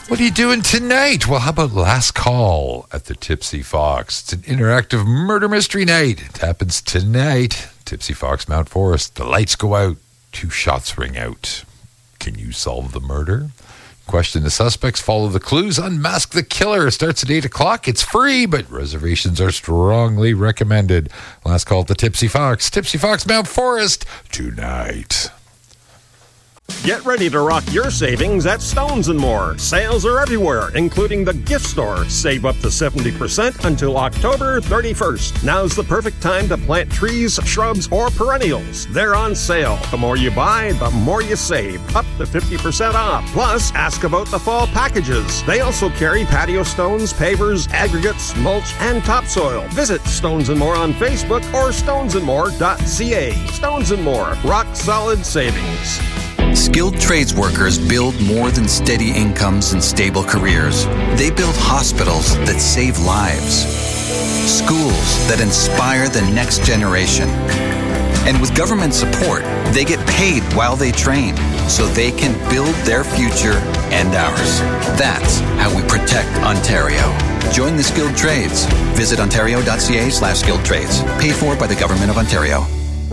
What are you doing tonight? Well, how about Last Call at the Tipsy Fox? It's an interactive murder mystery night. It happens tonight. Tipsy Fox, Mount Forest. The lights go out. 2 shots ring out. Can you solve the murder? Question the suspects, follow the clues, unmask the killer. It starts at 8 o'clock. It's free, but reservations are strongly recommended. Last Call at the Tipsy Fox. Tipsy Fox, Mount Forest, tonight. Get ready to rock your savings at Stones & More. Sales are everywhere, including the gift store. Save up to 70% until October 31st. Now's the perfect time to plant trees, shrubs, or perennials. They're on sale. The more you buy, the more you save. Up to 50% off. Plus, ask about the fall packages. They also carry patio stones, pavers, aggregates, mulch, and topsoil. Visit Stones & More on Facebook or stonesandmore.ca. Stones & More. Rock solid savings. Skilled trades workers build more than steady incomes and stable careers. They build hospitals that save lives, schools that inspire the next generation. And with government support, they get paid while they train so they can build their future and ours. That's how we protect Ontario. Join the skilled trades. Visit ontario.ca/skilled trades. Paid for by the Government of Ontario.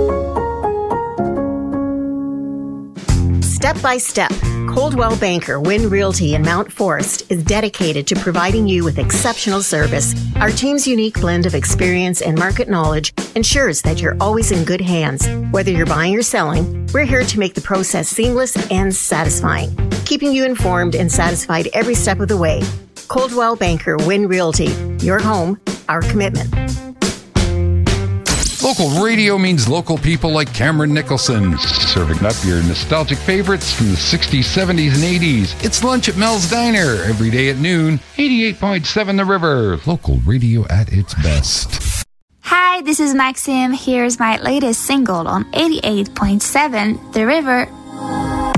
Step by step, Coldwell Banker Wynn Realty in Mount Forest is dedicated to providing you with exceptional service. Our team's unique blend of experience and market knowledge ensures that you're always in good hands. Whether you're buying or selling, we're here to make the process seamless and satisfying, keeping you informed and satisfied every step of the way. Coldwell Banker Wynn Realty, your home, our commitment. Local radio means local people like Cameron Nicholson, serving up your nostalgic favorites from the 60s, 70s, and 80s. It's lunch at Mel's Diner, every day at noon. 88.7 The River, local radio at its best. Hi, this is Maxim. Here's my latest single on 88.7 The River